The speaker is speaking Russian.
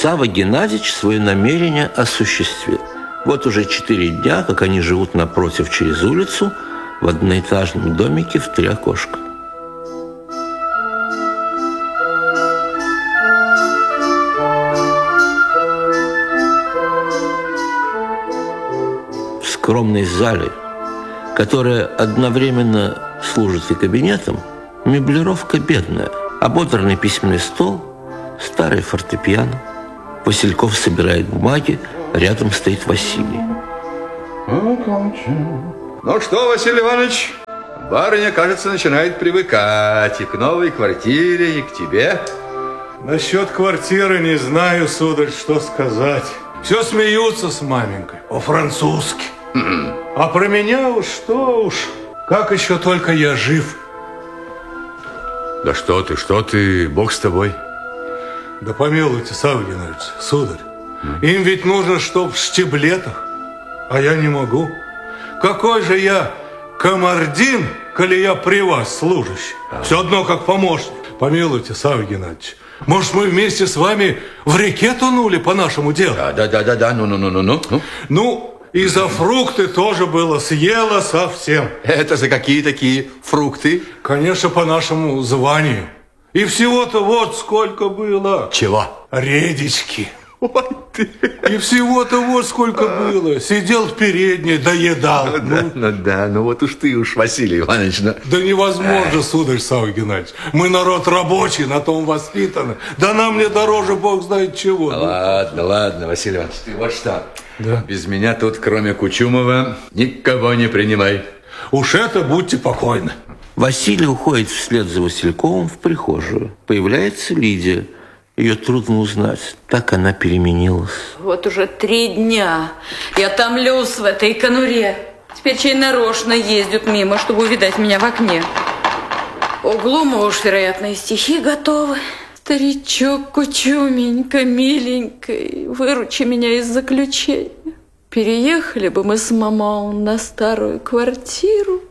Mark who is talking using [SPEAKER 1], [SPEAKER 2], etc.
[SPEAKER 1] Савва Геннадьевич свое намерение осуществил. Вот уже 4 дня, как они живут напротив через улицу в одноэтажном домике в 3 окошка. В скромной зале, которая одновременно служит и кабинетом, меблировка бедная. Ободранный письменный стол, старый фортепиано. Васильков собирает бумаги, рядом стоит Василий.
[SPEAKER 2] Ну что, Василий Иванович, барыня, кажется, начинает привыкать и к новой квартире, и к тебе.
[SPEAKER 3] Насчет квартиры не знаю, сударь, что сказать. Все смеются с маменькой по-французски. А про меня уж что уж, как еще только я жив.
[SPEAKER 2] Да что ты, Бог с тобой.
[SPEAKER 3] Да помилуйте, Савва Геннадьевич, сударь. Им ведь нужно, чтоб в штиблетах, а я не могу. Какой же я комардин, коли я при вас служащий? Все одно как помощник. Помилуйте, Савва Геннадьевич, может, мы вместе с вами в реке тонули по нашему делу?
[SPEAKER 2] Да, ну.
[SPEAKER 3] Ну, и за фрукты тоже было съела совсем.
[SPEAKER 2] Это за какие такие фрукты?
[SPEAKER 3] Конечно, по нашему званию. И всего-то вот сколько было.
[SPEAKER 2] Чего?
[SPEAKER 3] Редички.
[SPEAKER 2] Ой ты.
[SPEAKER 3] И всего-то вот сколько было. Сидел в передней, доедал.
[SPEAKER 2] Ну вот уж ты, Василий Иванович.
[SPEAKER 3] Да невозможно, сударь Савва Геннадьевич. Мы народ рабочий, на том воспитаны. Да нам не дороже Бог знает чего.
[SPEAKER 2] Ладно, Василий Иванович, ты вот что.
[SPEAKER 3] Да.
[SPEAKER 2] Без меня тут, кроме Кучумова, никого не принимай.
[SPEAKER 3] Уж это будьте покойны.
[SPEAKER 1] Василий уходит вслед за Васильковым в прихожую. Появляется Лидия. Ее трудно узнать, так она переменилась.
[SPEAKER 4] Вот уже 3 дня я томлюсь в этой конуре. Теперь чей нарочно ездят мимо, чтобы увидать меня в окне. У Глумова уж, вероятно, и стихи готовы. Старичок Кучуменька, миленький, выручи меня из заключения. Переехали бы мы с мамой на старую квартиру.